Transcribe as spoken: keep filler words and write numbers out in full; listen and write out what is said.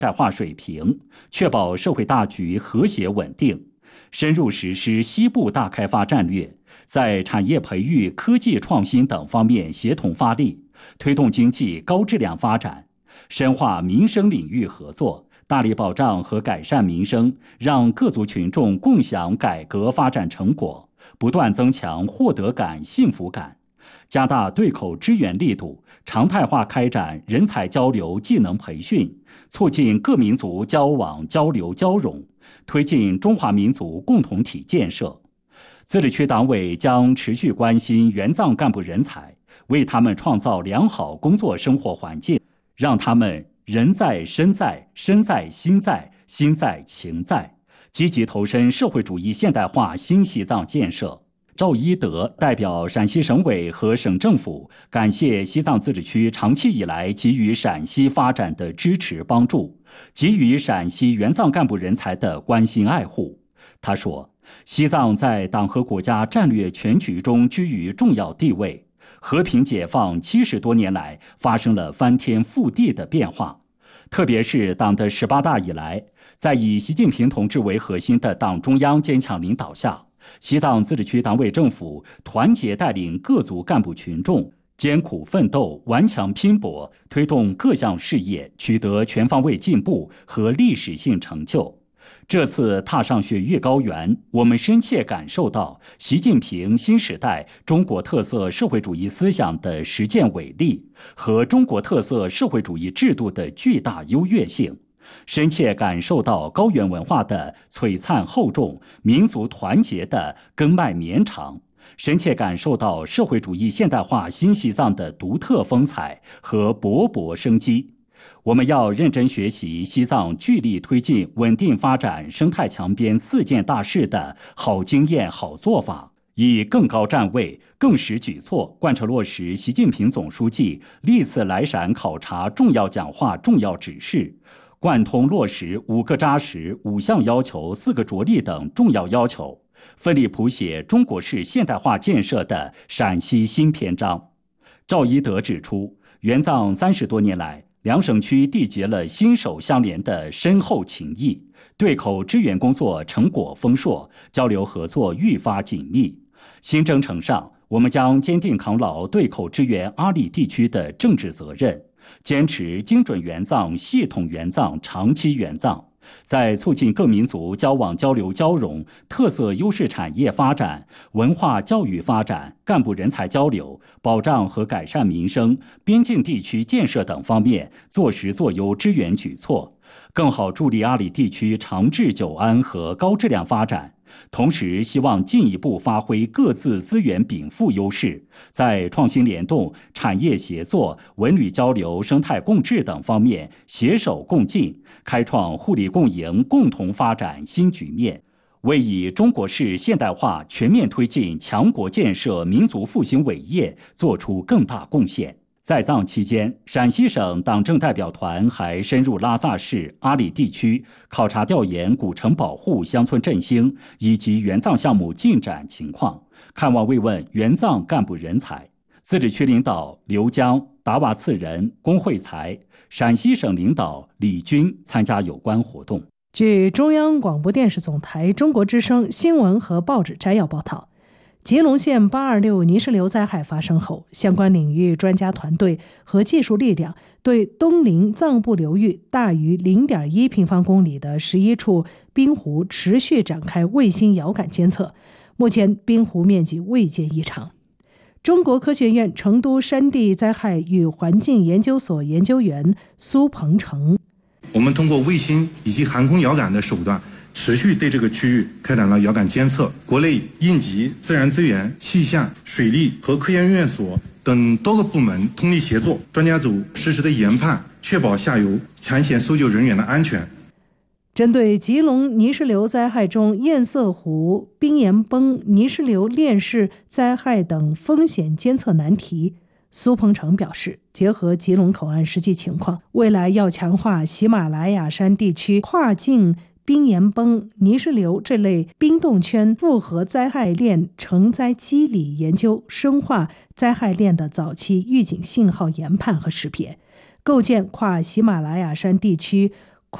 代化水平，确保社会大局和谐稳定，深入实施西部大开发战略，在产业培育、科技创新等方面协同发力，推动经济高质量发展，深化民生领域合作，大力保障和改善民生，让各族群众共享改革发展成果，不断增强获得感、幸福感，加大对口支援力度，常态化开展人才交流、技能培训，促进各民族交往、交流、交融，推进中华民族共同体建设。自治区党委将持续关心援藏干部人才，为他们创造良好工作生活环境，让他们人在身在、身在心在、心在情在，积极投身社会主义现代化新西藏建设。赵一德代表陕西省委和省政府感谢西藏自治区长期以来给予陕西发展的支持帮助，给予陕西援藏干部人才的关心爱护。他说，西藏在党和国家战略全局中居于重要地位，和平解放七十多年来发生了翻天覆地的变化，特别是党的十八大以来，在以习近平同志为核心的党中央坚强领导下，西藏自治区党委政府团结带领各族干部群众，艰苦奋斗、顽强拼搏，推动各项事业取得全方位进步和历史性成就。这次踏上雪域高原，我们深切感受到习近平新时代中国特色社会主义思想的实践伟力和中国特色社会主义制度的巨大优越性，深切感受到高原文化的璀璨厚重、民族团结的根脉绵长，深切感受到社会主义现代化新西藏的独特风采和勃勃生机。我们要认真学习西藏聚力推进稳定发展生态强边四件大事的好经验、好做法，以更高站位、更实举措贯彻落实习近平总书记历次来陕考察重要讲话、重要指示，贯通落实五个扎实、五项要求、四个着力等重要要求，奋力谱写中国式现代化建设的陕西新篇章。赵一德指出，援藏三十多年来，两省区缔结了心手相连的深厚情谊，对口支援工作成果丰硕，交流合作愈发紧密。新征程上，我们将坚定扛牢对口支援阿里地区的政治责任，坚持精准援藏、系统援藏、长期援藏，在促进各民族交往交流交融、特色优势产业发展、文化教育发展、干部人才交流、保障和改善民生、边境地区建设等方面做实做优支援举措，更好助力阿里地区长治久安和高质量发展。同时，希望进一步发挥各自资源禀赋优势，在创新联动、产业协作、文旅交流、生态共治等方面携手共进，开创互利共赢、共同发展新局面，为以中国式现代化全面推进强国建设、民族复兴伟业作出更大贡献。在藏期间，陕西省党政代表团还深入拉萨市、阿里地区考察调研古城保护、乡村振兴以及援藏项目进展情况，看望慰问援藏干部人才。自治区领导刘江、达瓦次仁、龚惠才，陕西省领导李军参加有关活动。 据中央广播电视总台中国之声新闻和报纸摘要报道，吉隆县八二六泥石流灾害发生后，相关领域专家团队和技术力量对东临藏布流域大于 零点一平方公里的十一处冰湖持续展开卫星遥感监测，目前冰湖面积未见异常。中国科学院成都山地灾害与环境研究所研究员苏鹏程， 我们通过卫星以及航空遥感的手段，持续对这个区域开展了遥感监测。国内应急、自然资源、气象、水利和科研院所等多个部门通力协作，专家组实时的研判，确保下游抢险搜救人员的安全。 针对吉隆泥石流灾害中堰塞湖冰岩崩、泥石流链式灾害等风险监测难题，苏鹏程表示，结合吉隆口岸实际情况，未来要强化喜马拉雅山地区跨境冰岩崩、泥石流这类冰冻圈复合灾害链承灾机理研究，深化灾害链的早期预警信号研判和识别，构建跨喜马拉雅山地区